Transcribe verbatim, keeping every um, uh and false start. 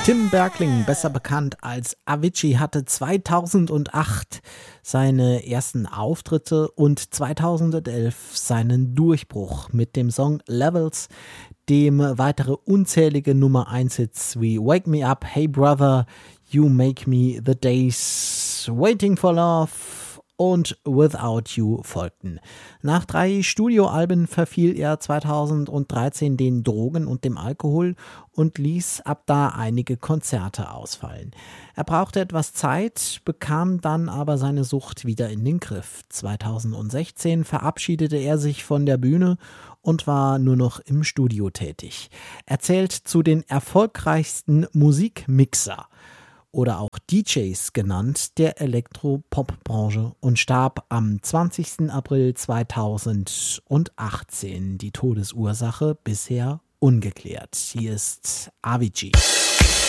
Tim Bergling, besser bekannt als Avicii, hatte zweitausendacht seine ersten Auftritte und zweitausendelf seinen Durchbruch mit dem Song Levels, dem weitere unzählige Nummer eins Hits wie Wake Me Up, Hey Brother, You Make Me The Days, Waiting for Love und Without You folgten. Nach drei Studioalben verfiel er zweitausenddreizehn den Drogen und dem Alkohol und ließ ab da einige Konzerte ausfallen. Er brauchte etwas Zeit, bekam dann aber seine Sucht wieder in den Griff. zweitausendsechzehn verabschiedete er sich von der Bühne und war nur noch im Studio tätig. Er zählt zu den erfolgreichsten Musikmixer oder auch D Js genannt, der Elektropop-Branche und starb am zwanzigsten April zweitausendachtzehn. Die Todesursache bisher ungeklärt. Hier ist Avicii.